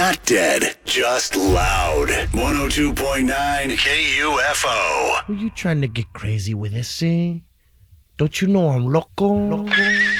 Not dead, just loud. 102.9 KUFO. Were you trying to get crazy with this, eh? Don't you know I'm loco?